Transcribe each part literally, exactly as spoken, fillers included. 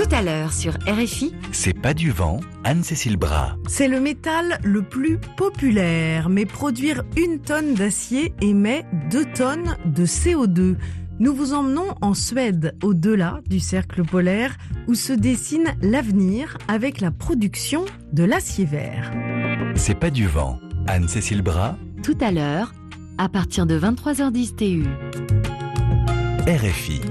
Tout à l'heure sur R F I. C'est pas du vent, Anne-Cécile Bras. C'est le métal le plus populaire, mais produire une tonne d'acier émet deux tonnes de C O deux. Nous vous emmenons en Suède, au-delà du cercle polaire, où se dessine l'avenir avec la production de l'acier vert. C'est pas du vent, Anne-Cécile Bras. Tout à l'heure, à partir de vingt-trois heures dix T U. R F I.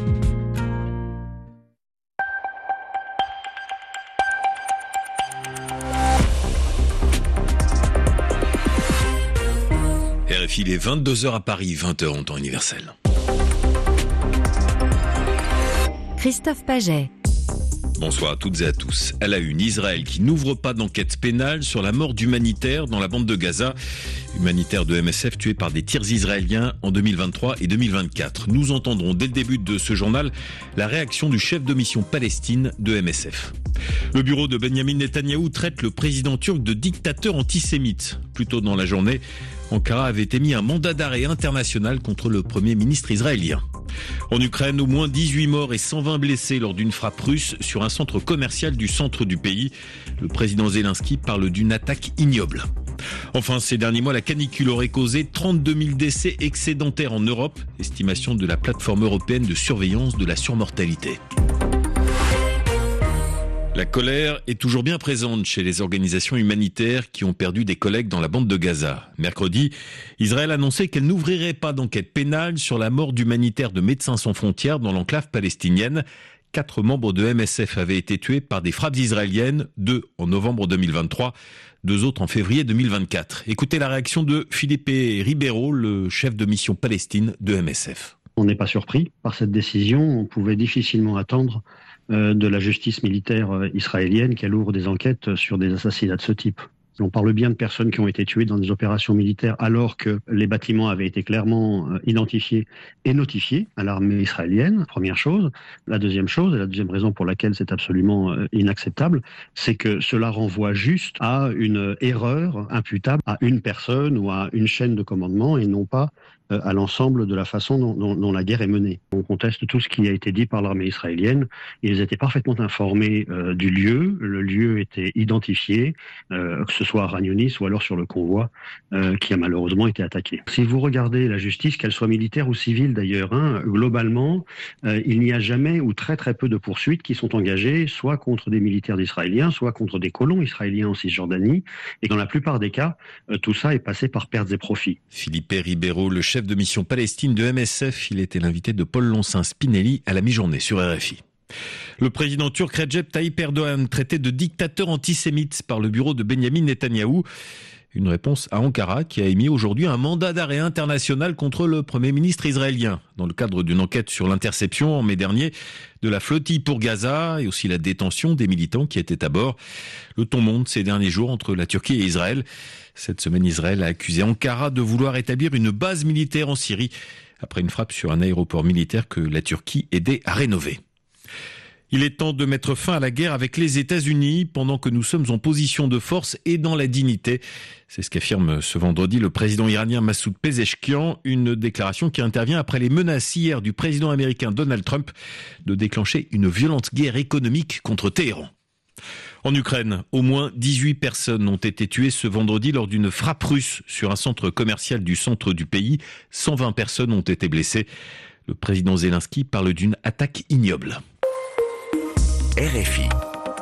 R F I, il est vingt-deux heures à Paris, vingt heures en temps universel. Christophe Paget. Bonsoir à toutes et à tous. À la une, Israël qui n'ouvre pas d'enquête pénale sur la mort d'humanitaires dans la bande de Gaza. Humanitaires de M S F tués par des tirs israéliens en deux mille vingt-trois et deux mille vingt-quatre. Nous entendrons dès le début de ce journal la réaction du chef de mission Palestine de M S F. Le bureau de Benyamin Netanyahou traite le président turc de dictateur antisémite. Plus tôt dans la journée, Ankara avait émis un mandat d'arrêt international contre le premier ministre israélien. En Ukraine, au moins dix-huit morts et cent vingt blessés lors d'une frappe russe sur un centre commercial du centre du pays. Le président Zelensky parle d'une attaque ignoble. Enfin, ces derniers mois, la canicule aurait causé trente-deux mille décès excédentaires en Europe, estimation de la plateforme européenne de surveillance de la surmortalité. La colère est toujours bien présente chez les organisations humanitaires qui ont perdu des collègues dans la bande de Gaza. Mercredi, Israël annonçait qu'elle n'ouvrirait pas d'enquête pénale sur la mort d'humanitaires de Médecins sans frontières dans l'enclave palestinienne. Quatre membres de M S F avaient été tués par des frappes israéliennes, deux en novembre deux mille vingt-trois, deux autres en février deux mille vingt-quatre. Écoutez la réaction de Filipe Ribeiro, le chef de mission Palestine de M S F. On n'est pas surpris par cette décision. On pouvait difficilement attendre euh, de la justice militaire euh, israélienne qu'elle ouvre des enquêtes sur des assassinats de ce type. On parle bien de personnes qui ont été tuées dans des opérations militaires alors que les bâtiments avaient été clairement euh, identifiés et notifiés à l'armée israélienne, première chose. La deuxième chose, et la deuxième raison pour laquelle c'est absolument euh, inacceptable, c'est que cela renvoie juste à une erreur imputable à une personne ou à une chaîne de commandement et non pas euh, à l'ensemble de la façon dont, dont, dont la guerre est menée. On conteste tout ce qui a été dit par l'armée israélienne. Ils étaient parfaitement informés euh, du lieu. Le lieu était identifié, euh, que ce soit à Khan Younis ou alors sur le convoi euh, qui a malheureusement été attaqué. Si vous regardez la justice, qu'elle soit militaire ou civile d'ailleurs, hein, globalement, euh, il n'y a jamais ou très très peu de poursuites qui sont engagées, soit contre des militaires israéliens, soit contre des colons israéliens en Cisjordanie. Et dans la plupart des cas, euh, tout ça est passé par pertes et profits. Philippe Ribeiro, le chef de mission Palestine de M S F, il était l'invité de Paul Loncin-Spinelli à la mi-journée sur R F I. Le président turc Recep Tayyip Erdogan traité de dictateur antisémite par le bureau de Benyamin Netanyahou. Une réponse à Ankara qui a émis aujourd'hui un mandat d'arrêt international contre le Premier ministre israélien dans le cadre d'une enquête sur l'interception en mai dernier de la flottille pour Gaza et aussi la détention des militants qui étaient à bord. Le ton monte ces derniers jours entre la Turquie et Israël. Cette semaine, Israël a accusé Ankara de vouloir établir une base militaire en Syrie après une frappe sur un aéroport militaire que la Turquie aidait à rénover. Il est temps de mettre fin à la guerre avec les États-Unis pendant que nous sommes en position de force et dans la dignité. C'est ce qu'affirme ce vendredi le président iranien Massoud Pezeshkian, une déclaration qui intervient après les menaces hier du président américain Donald Trump de déclencher une violente guerre économique contre Téhéran. En Ukraine, au moins dix-huit personnes ont été tuées ce vendredi lors d'une frappe russe sur un centre commercial du centre du pays. cent vingt personnes ont été blessées. Le président Zelensky parle d'une attaque ignoble. R F I.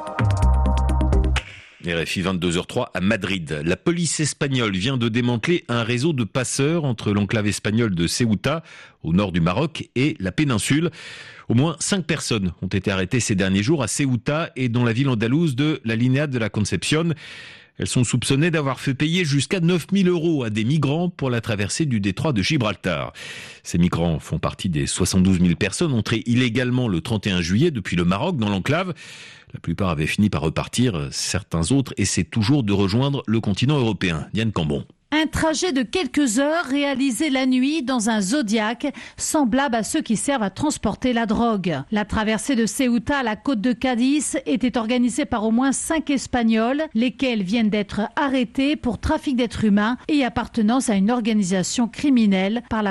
R F I vingt-deux heures trois à Madrid. La police espagnole vient de démanteler un réseau de passeurs entre l'enclave espagnole de Ceuta, au nord du Maroc, et la péninsule. Au moins cinq personnes ont été arrêtées ces derniers jours à Ceuta et dans la ville andalouse de la Línea de la Concepción. Elles sont soupçonnées d'avoir fait payer jusqu'à neuf mille euros à des migrants pour la traversée du détroit de Gibraltar. Ces migrants font partie des soixante-douze mille personnes entrées illégalement le trente et un juillet depuis le Maroc dans l'enclave. La plupart avaient fini par repartir. Certains autres essaient toujours de rejoindre le continent européen. Diane Cambon. Un trajet de quelques heures réalisé la nuit dans un Zodiac, semblable à ceux qui servent à transporter la drogue. La traversée de Ceuta à la côte de Cadiz était organisée par au moins cinq Espagnols, lesquels viennent d'être arrêtés pour trafic d'êtres humains et appartenance à une organisation criminelle par la